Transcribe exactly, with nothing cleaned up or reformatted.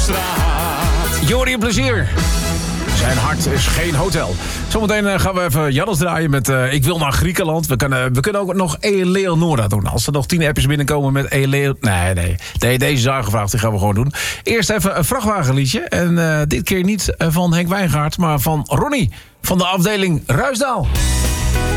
straat. Jori, plezier. Zijn hart is geen hotel. Zometeen uh, gaan we even Jannes draaien met uh, Ik wil naar Griekenland. We kunnen, we kunnen ook nog Eleonora doen. Als er nog tien appjes binnenkomen met Eleo... Nee, nee. nee deze is aangevraagd. Die gaan we gewoon doen. Eerst even een vrachtwagenliedje. En uh, dit keer niet van Henk Wijngaard, maar van Ronnie. Van de afdeling Ruisdaal.